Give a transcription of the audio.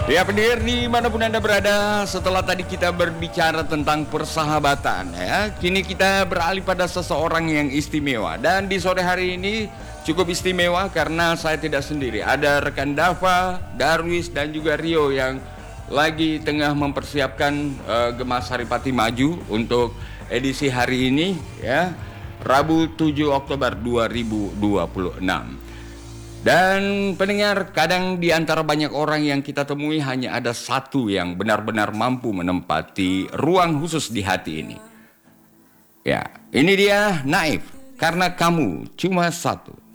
Ya pendengar dimanapun Anda berada, setelah tadi kita berbicara tentang persahabatan ya, kini kita beralih pada seseorang yang istimewa. Dan di sore hari ini cukup istimewa karena saya tidak sendiri. Ada rekan Dava, Darwis dan juga Rio yang lagi tengah mempersiapkan Gemas Saripati Maju untuk edisi hari ini ya, Rabu 7 Oktober 2026. Dan pendengar, kadang di antara banyak orang yang kita temui hanya ada satu yang benar-benar mampu menempati ruang khusus di hati ini. Ya, ini dia Naif, karena kamu cuma satu.